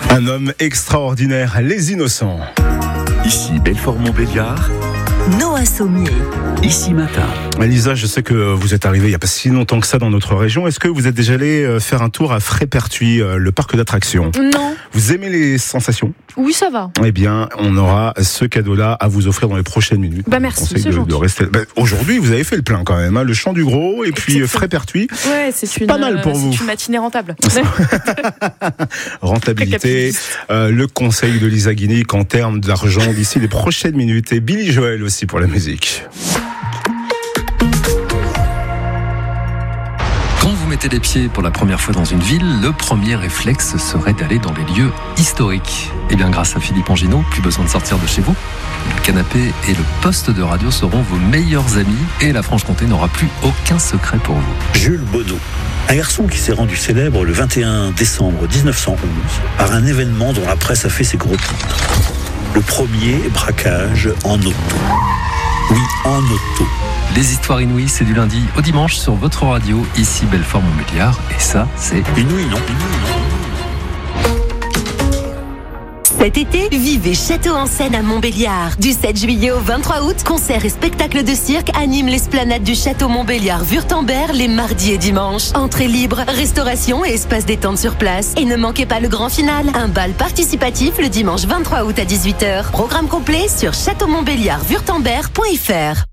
Un homme extraordinaire, les innocents. Ici Belfort-Montbéliard. Noah Sommier. Ici Matin. Lisa, je sais que vous êtes arrivée il n'y a pas si longtemps que ça dans notre région. Est-ce que vous êtes déjà allé faire un tour à Frépertuis, le parc d'attractions ? Non. Vous aimez les sensations ? Oui, ça va. Eh bien, on aura ce cadeau-là à vous offrir dans les prochaines minutes. Merci, Conseil c'est gentil. de rester. Aujourd'hui, vous avez fait le plein quand même. Le Champ du Gros et puis Frépertuis. Ouais, c'est pas mal pour vous. C'est une matinée rentable. Rentabilité, le conseil de Lisa Guinic en termes d'argent d'ici les prochaines minutes. Et Billy Joel aussi pour la musique. Quand vous mettez les pieds pour la première fois dans une ville, le premier réflexe serait d'aller dans les lieux historiques. Et bien grâce à Philippe Anginot, plus besoin de sortir de chez vous. Le canapé et le poste de radio seront vos meilleurs amis et la Franche-Comté n'aura plus aucun secret pour vous. Jules Baudot, un garçon qui s'est rendu célèbre le 21 décembre 1911 par un événement dont la presse a fait ses gros titres. Le premier braquage en auto. Oui, en auto. Les histoires inouïes, c'est du lundi au dimanche sur votre radio, ici Belfort-Montbéliard. Et ça, c'est Inouï, non ? Cet été, vivez Château en Seine à Montbéliard. Du 7 juillet au 23 août, concerts et spectacles de cirque animent l'esplanade du Château Montbéliard-Württemberg les mardis et dimanches. Entrée libre, restauration et espace détente sur place. Et ne manquez pas le grand final, un bal participatif le dimanche 23 août à 18h. Programme complet sur châteaumontbéliard-württemberg.fr.